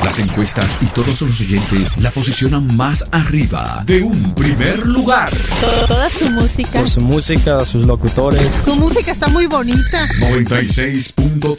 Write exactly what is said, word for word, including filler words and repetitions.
Las encuestas y todos los oyentes la posicionan más arriba de un primer lugar. Toda su música. Por su música, sus locutores. Su música está muy bonita. noventa y seis punto